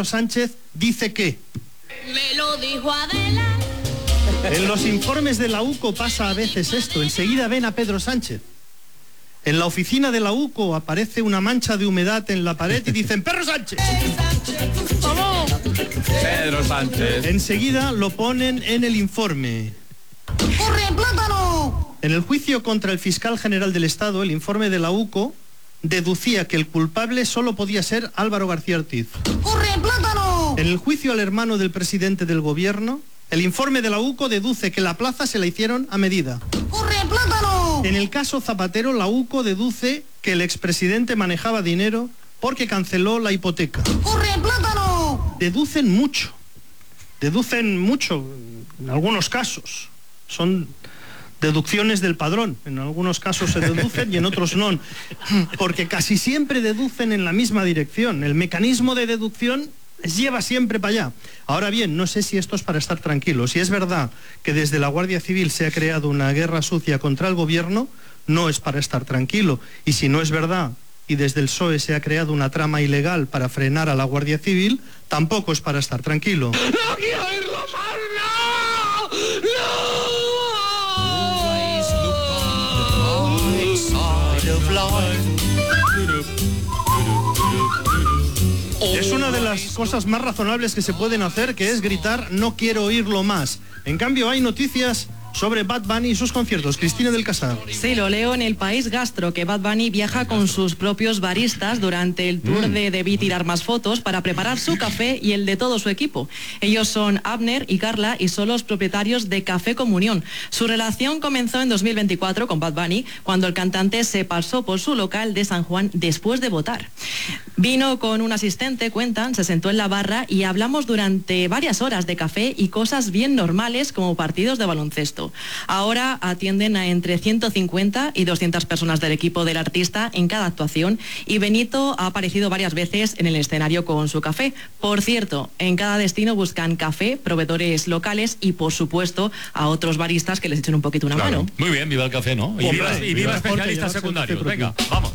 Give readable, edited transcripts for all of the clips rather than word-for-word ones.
Pedro Sánchez dice que... Me lo dijo Adela. En los informes de la UCO pasa a veces esto, enseguida ven a Pedro Sánchez. En la oficina de la UCO aparece una mancha de humedad en la pared y dicen ¡Pedro Sánchez! ¡Vamos! Pedro Sánchez. Enseguida lo ponen en el informe. ¡Corre, plátano! En el juicio contra el fiscal general del Estado, el informe de la UCO deducía que el culpable solo podía ser Álvaro García Ortiz. ¡Corre, plátano! En el juicio al hermano del presidente del gobierno, el informe de la UCO deduce que la plaza se la hicieron a medida. ¡Corre, plátano! En el caso Zapatero, la UCO deduce que el expresidente manejaba dinero porque canceló la hipoteca. ¡Corre, plátano! Deducen mucho en algunos casos. Son deducciones del padrón. En algunos casos se deducen y en otros no. Porque casi siempre deducen en la misma dirección. El mecanismo de deducción lleva siempre para allá. Ahora bien, no sé si esto es para estar tranquilo. Si es verdad que desde la Guardia Civil se ha creado una guerra sucia contra el gobierno, no es para estar tranquilo. Y si no es verdad y desde el PSOE se ha creado una trama ilegal para frenar a la Guardia Civil, tampoco es para estar tranquilo. ¡No quiero oírlo más! ¡No! ¡No! Es una de las cosas más razonables que se pueden hacer, que es gritar no quiero oírlo más. En cambio hay noticias sobre Bad Bunny y sus conciertos. Cristina del Casar. Sí, lo leo en El País Gastro, que Bad Bunny viaja con sus propios baristas durante el tour de Debí tirar más fotos para preparar su café y el de todo su equipo. Ellos son Abner y Carla y son los propietarios de Café Comunión. Su relación comenzó en 2024 con Bad Bunny, cuando el cantante se pasó por su local de San Juan después de votar. Vino con un asistente, cuentan, se sentó en la barra y hablamos durante varias horas de café y cosas bien normales como partidos de baloncesto. Ahora atienden a entre 150 y 200 personas del equipo del artista en cada actuación y Benito ha aparecido varias veces en el escenario con su café. Por cierto, en cada destino buscan café, proveedores locales y, por supuesto, a otros baristas que les echen un poquito una mano. Muy bien, viva el café, ¿no? Y viva especialistas secundarios. Venga, vamos.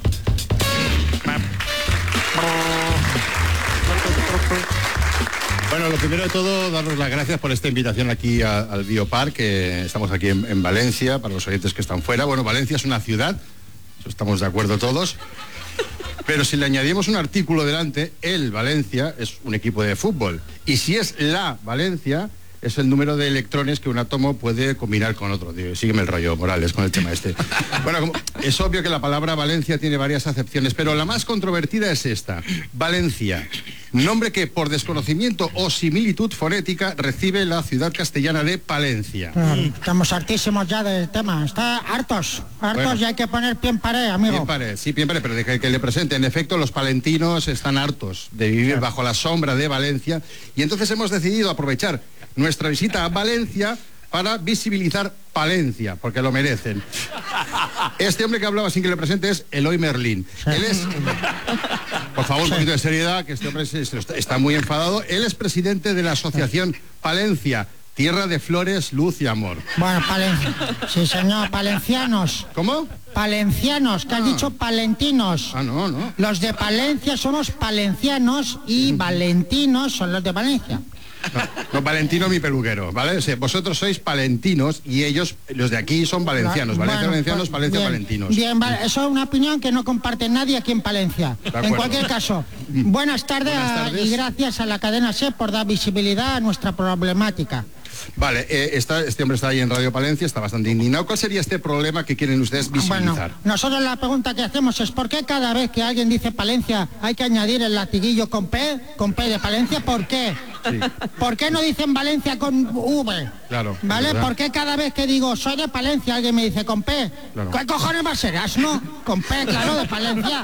Bueno, lo primero de todo, daros las gracias por esta invitación aquí al Biopark, que estamos aquí en Valencia, para los oyentes que están fuera. Bueno, Valencia es una ciudad, eso estamos de acuerdo todos, pero si le añadimos un artículo delante, el Valencia es un equipo de fútbol, y si es la Valencia, es el número de electrones que un átomo puede combinar con otro. Sígueme el rollo, Morales, con el tema este. Bueno, es obvio que la palabra Valencia tiene varias acepciones, pero la más controvertida es esta. Valencia, nombre que por desconocimiento o similitud fonética recibe la ciudad castellana de Palencia. Estamos hartísimos ya del tema. Está hartos bueno, y hay que poner pie en pared, amigo. Pie en pared, sí, pie en pared, pero de que le presente. En efecto, los palentinos están hartos de vivir bajo la sombra de Valencia y entonces hemos decidido aprovechar nuestra visita a Valencia para visibilizar Palencia, porque lo merecen. Este hombre que hablaba sin que le presente es Eloy Merlín. Él es... Por favor, un poquito de seriedad, que este hombre está muy enfadado. Él es presidente de la asociación Palencia, tierra de flores, luz y amor. Bueno, Palencia. Sí, señor, palencianos. ¿Cómo? Palencianos, que has dicho palentinos. No. Los de Palencia somos palencianos y valentinos son los de Valencia. No, Valentino mi peluquero, ¿vale? O sea, vosotros sois palentinos y ellos, los de aquí, son valencianos. Valencia, bueno, valencianos, Palencia, bien, palentinos. Bien, vale, eso es una opinión que no comparte nadie aquí en Palencia. En cualquier caso, buenas tardes y gracias a la cadena SER por dar visibilidad a nuestra problemática. Vale, este hombre está ahí en Radio Palencia, está bastante indignado. ¿Cuál sería este problema que quieren ustedes visibilizar? Bueno, nosotros la pregunta que hacemos es ¿por qué cada vez que alguien dice Palencia hay que añadir el latiguillo con P de Palencia? ¿Por qué? Sí. ¿Por qué no dicen Valencia con V? Claro. ¿Vale? ¿Por qué cada vez que digo soy de Palencia alguien me dice con P? Claro. ¿Qué cojones va a ser? ¿Asno? Con P, claro, de Palencia.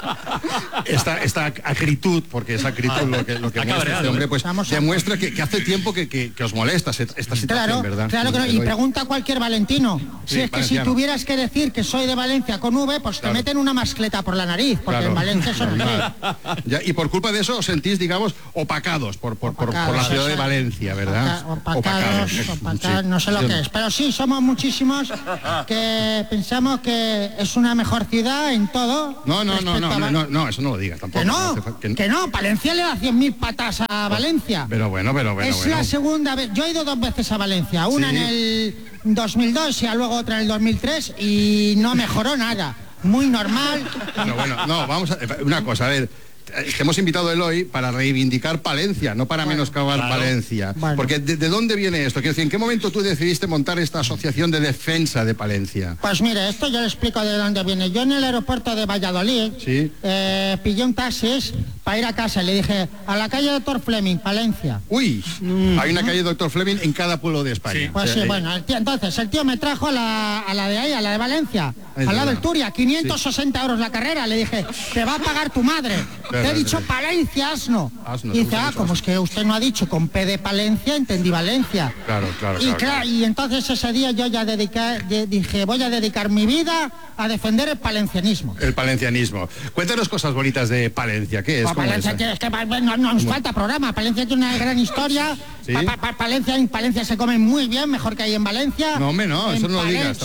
Esta acritud, porque es acritud lo que muestra este hombre, pues demuestra que hace tiempo que os molesta esta situación, ¿verdad? Claro que no. Y pregunta a cualquier valentino. Si es que si tuvieras que decir que soy de Valencia con V, pues te meten una mascleta por la nariz, porque en Valencia son así. Y por culpa de eso os sentís, digamos, opacados por por la ciudad de Valencia, ¿verdad? Opacados, no sé lo que es. Pero sí, somos muchísimos que pensamos que es una mejor ciudad en todo. No, eso no lo digas tampoco. Que no, Palencia le da 100.000 patas a Valencia. Pero bueno. Es la segunda vez. Yo he ido 2 veces a Valencia, una en el 2002 y luego otra en el 2003 y no mejoró nada. Muy normal. No, vamos a... Una cosa, a ver... Te hemos invitado a Eloy para reivindicar Palencia, no para menoscabar Palencia. Bueno. Porque ¿de dónde viene esto? Quiero decir, ¿en qué momento tú decidiste montar esta asociación de defensa de Palencia? Pues mire, esto yo le explico de dónde viene. Yo en el aeropuerto de Valladolid pillé un taxi para ir a casa y le dije, a la calle Dr. Fleming, Palencia. Uy, hay una calle Dr. Fleming en cada pueblo de España. Sí. Pues sí, bueno, entonces el tío me trajo a la de ahí, a la de Valencia, al lado del Turia, 560 euros la carrera. Le dije, te va a pagar tu madre. Te he dicho Palencia, asno. Y dice, como es que usted no ha dicho con P de Palencia, entendí Valencia. Claro. Y entonces ese día yo ya dije, voy a dedicar mi vida a defender el palencianismo. El palencianismo. Cuéntanos cosas bonitas de Palencia. ¿Qué es? Palencia, es que no nos falta programa. Palencia tiene una gran historia. ¿Sí? En Palencia se come muy bien, mejor que ahí en Valencia. No, hombre, no, eso no lo digas.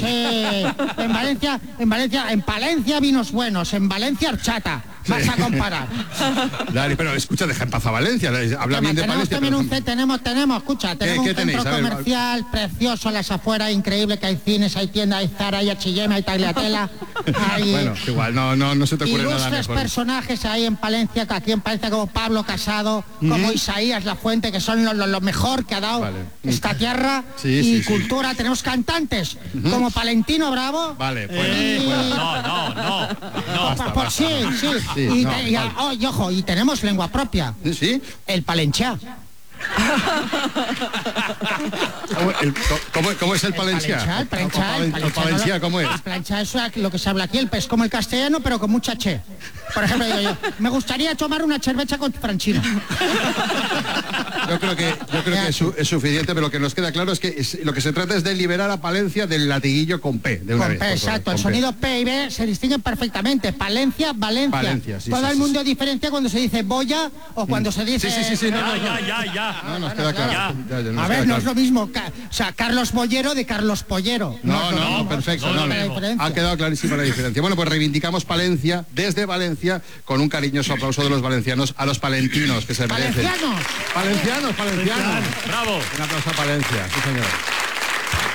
En Palencia vinos buenos, en Valencia horchata. Vas a comparar. Dale, pero escucha, deja en paz a Valencia. Habla bien de Palencia. Tenemos un centro comercial precioso a las afueras, increíble, que hay cines, hay tiendas, hay Zara, hay H&M, hay Tagliatella. Bueno, igual, no se te ocurre nada mejor. Ilustres personajes ahí en Palencia, como Pablo Casado, como Isaías La Fuente, que son lo mejor que ha dado esta tierra y cultura. Tenemos cantantes como Palentino Bravo. Vale, pues... No. Sí. Y tenemos lengua propia. ¿Sí? El palenchá. ¿Cómo es el palenciá? El palenciá, ¿cómo es? El palenciá es lo que se habla aquí, es como el castellano, pero con mucha che. Por ejemplo, digo yo, me gustaría tomar una cerveza con franchino. Yo creo que es suficiente, pero lo que nos queda claro es que lo que se trata es de liberar a Palencia del latiguillo con P. De una vez, P, exacto. El sonido P y B se distinguen perfectamente. Palencia, Valencia. Todo el mundo diferencia cuando se dice boya o cuando se dice... Sí. Ya. No, nos queda claro. A ver, no es lo mismo. O sea, Carlos Bollero de Carlos Pollero. No, perfecto. Ha quedado clarísima la diferencia. Bueno, pues reivindicamos Palencia desde Valencia con un cariñoso aplauso de los valencianos a los palentinos que se merecen. ¡Valencianos! ¡Valencianos! Bravo. Un aplauso a Palencia, sí señor.